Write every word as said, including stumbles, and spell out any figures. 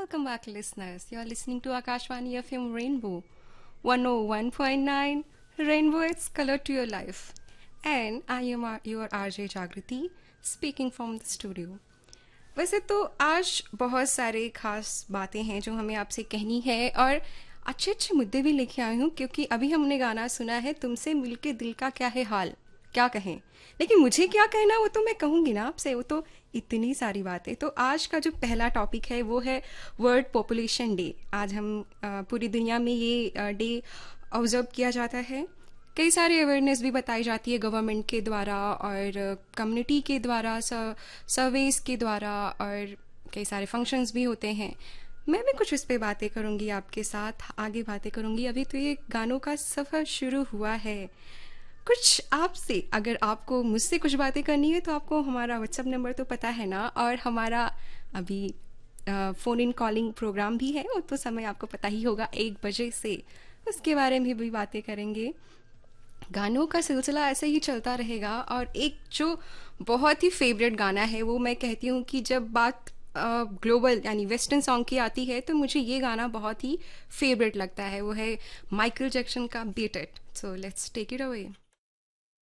welcome back, listeners. You are listening to Akashvani F M Rainbow one oh one point nine. Rainbow is color to your life. And I am our- your R J Jagriti, speaking from the studio. वैसे तो आज बहुत सारे खास बातें हैं जो हमें आपसे कहनी है और अच्छे अच्छे मुद्दे भी लेके आई हूँ क्योंकि अभी हमने गाना सुना है तुमसे मिलके दिल का क्या है हाल, क्या कहें। लेकिन मुझे क्या कहना वो तो मैं कहूँगी ना आपसे, वो तो इतनी सारी बातें। तो आज का जो पहला टॉपिक है वो है वर्ल्ड पॉपुलेशन डे। आज हम अ, पूरी दुनिया में ये डे ऑब्जर्व किया जाता है। कई सारी अवेयरनेस भी बताई जाती है गवर्नमेंट के द्वारा और कम्युनिटी के द्वारा, सर्वेस के द्वारा, और कई सारे फंक्शंस भी होते हैं। मैं भी कुछ इस पे बातें करूंगी, आपके साथ आगे बातें करूंगी। अभी तो ये गानों का सफ़र शुरू हुआ है। कुछ आपसे, अगर आपको मुझसे कुछ बातें करनी है तो आपको हमारा व्हाट्सएप नंबर तो पता है ना, और हमारा अभी फ़ोन इन कॉलिंग प्रोग्राम भी है, वो तो समय आपको पता ही होगा, एक बजे से। उसके बारे में भी बातें करेंगे। गानों का सिलसिला ऐसे ही चलता रहेगा। और एक जो बहुत ही फेवरेट गाना है वो मैं कहती हूँ कि जब बात ग्लोबल यानी वेस्टर्न सॉन्ग की आती है तो मुझे ये गाना बहुत ही फेवरेट लगता है। वो है माइकल जैक्सन का beat it. So let's take it away.